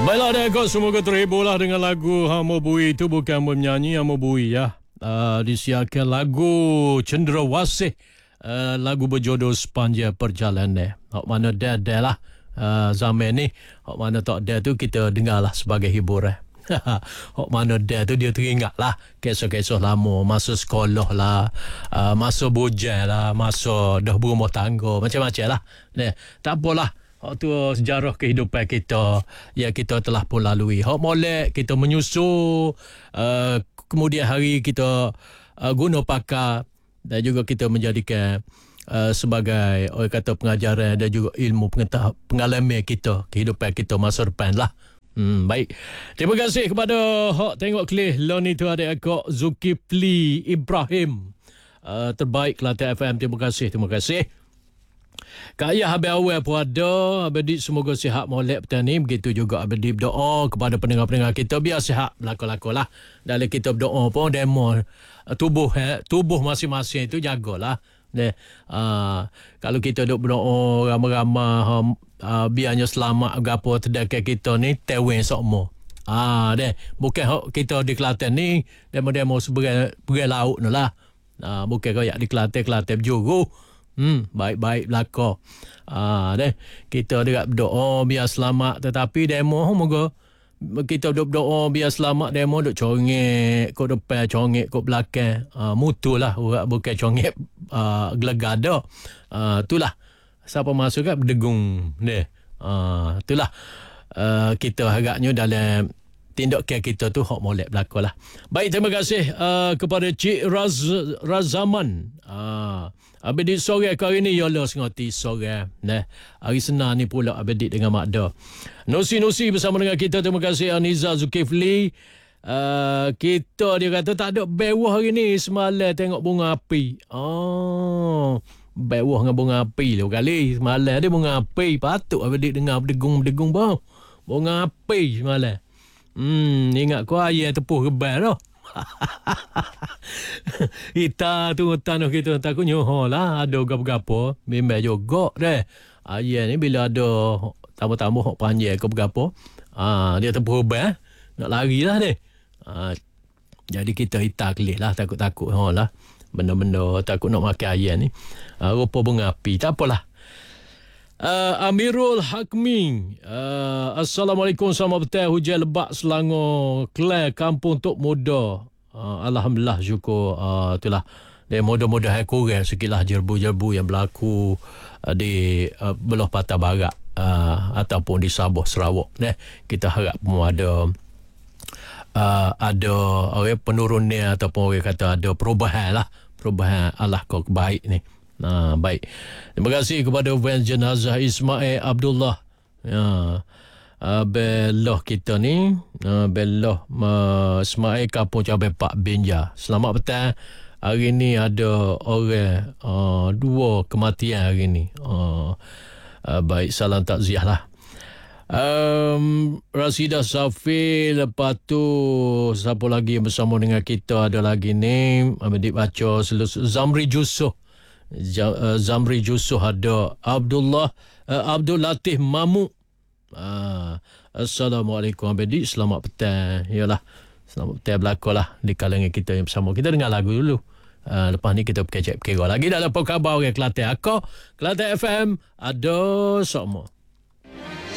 Baiklah adik-adik, semoga terhiburlah dengan lagu Hamo Bui. Itu bukan menyanyi Hamo Bui ya. Disiarkan lagu Cenderawasih, lagu berjodoh sepanjang perjalanan. Hak mana dah lah zaman ni, hak mana tak dah tu kita dengarlah sebagai hiburan. Hak mana dah tu dia teringat lah kisah-kisah lama, masa sekolah lah, masa bujang lah, masa dah berumah tangga, macam-macam lah. Tak apalah. Hak tu sejarah kehidupan kita yang kita telah pun lalui. Hak molek kita menyusul, kemudian hari kita guna pakar dan juga kita menjadikan sebagai orang kata pengajaran dan juga ilmu pengalaman kita, kehidupan kita masa depan lah. Baik. Terima kasih kepada hak tengok klip lon itu adik-adik Zulkifli Ibrahim. Terbaik Kelantan FM. Terima kasih. Kak Ayah habis awal pun ada. Abadi semoga sihat molek petang ni. Begitu juga abadi berdoa kepada pendengar-pendengar kita biar sihat belakang-lakang lah. Dalam kita berdoa pun demo tubuh masing-masing itu jagalah. Kalau kita duk berdoa ramai-ramai biarnya selamat gapo terdekat kita ni tewin sokmo. Bukan kita di Kelantan ni demo sebagai laut ni lah. Bukan kayak di Kelantan berjuru. Baik-baik belakang. Kita dekat berdoa biar selamat, tetapi demo moga kita duk berdoa biar selamat, demo duk congek kok depan, congek kok belakang. Mutulah orang bukan congek gelegar dah. Itulah siapa masuk kat berdegung ni. Itulah kita harapnya dalam tindakan kita tu hak molek belakang lah. Baik, terima kasih kepada Cik Razaman. Abedi sore kali ni yola sengoti sore. Hari Senin ni pula abedi dengan Makda. Nusi bersama dengan kita. Terima kasih Aniza Zulkifli. Kita dia kata tak ada bewah hari ni. Semalam tengok bunga api. Bewah dengan bunga api lah kali. Semalam dia bunga api. Patut abedi dengar berdegung bang. Bunga api semalam. Ingat kau ayah tepuh rebal dah. Kita tu tanah kita takut nyoho lah. Ada gapo-gapo memang juga deh. Ayah ni bila ada tamu-tamu hok panjang ke gapo, dia tepuh rebal nak lari lah deh. Jadi kita hitar kelih lah, takut-takut lah. Benda-benda takut nak makan ayah ni. Rupa bunga api. Tak apalah. Amirul Hakmi, Assalamualaikum, selamat petang. Hujan lebat Selangor, Kelang, Kampung Tok Muda. Alhamdulillah, syukur. Itulah dia mudah-mudahan kurang sikitlah jerbu-jerbu yang berlaku di belah patah barat ataupun di Sabah, Sarawak. Kita harap pun ada orang penurunan ataupun orang kata ada perubahan Allah kau baik ni. Baik. Terima kasih kepada Van Jenazah Ismail Abdullah. Belah kita ni, belah Ismail Kampung Cabai Pak Benja. Selamat petang. Hari ni ada orang 2 kematian hari ni. Baik, salam takziah lah. Rasidah Safi. Lepas tu siapa lagi yang bersama dengan kita? Ada lagi ni Adik baca Zamri Jusuh ada Abdul Latif Mamu. Assalamualaikum Abedi, selamat petang. Yalah, selamat petang belakang lah di kalangan kita yang bersama. Kita dengar lagu dulu. Lepas ni kita berkecek lagi dalam apa khabar orang Kelantan. Kelantan FM ada semua.